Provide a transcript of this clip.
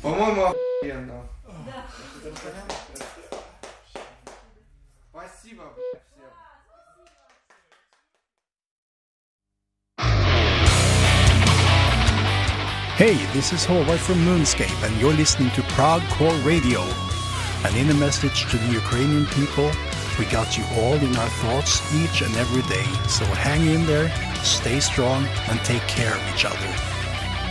По-моему, охуенно. Спасибо, всем. Hey, this is Håvard from Moonscape, and you're listening to Prague Core Radio. And in a message to the Ukrainian people, we got you all in our thoughts each and every day. So hang in there, stay strong, and take care of each other.